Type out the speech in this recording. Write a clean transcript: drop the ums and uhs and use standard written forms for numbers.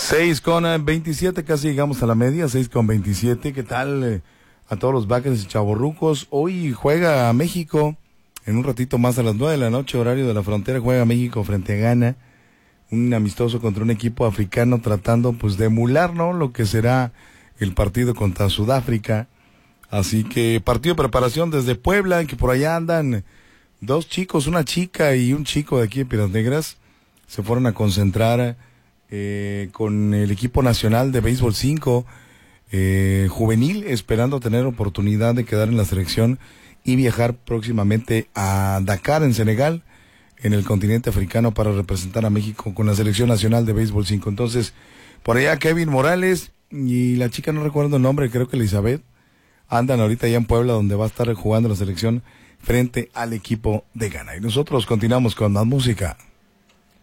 6:27, casi llegamos a la media, 6:27. ¿Qué tal a todos los backers y chavorrucos? Hoy juega México, en un ratito más a las 9 de la noche, horario de la frontera, juega México frente a Ghana, un amistoso contra un equipo africano tratando pues de emular, ¿no?, lo que será el partido contra Sudáfrica. Así que partido de preparación desde Puebla, que por allá andan dos chicos, una chica y un chico de aquí de Piedras Negras, se fueron a concentrar con el equipo nacional de béisbol 5 juvenil, esperando tener oportunidad de quedar en la selección y viajar próximamente a Dakar, en Senegal, en el continente africano, para representar a México con la selección nacional de béisbol 5. Entonces, por allá Kevin Morales y la chica, no recuerdo el nombre, creo que Elizabeth, andan ahorita allá en Puebla, donde va a estar jugando la selección frente al equipo de Ghana. Y nosotros continuamos con más música.